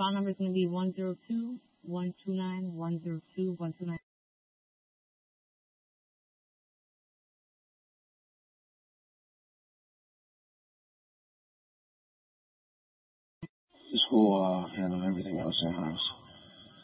file number is going to be 102-129-102-129. This will handle everything else in house.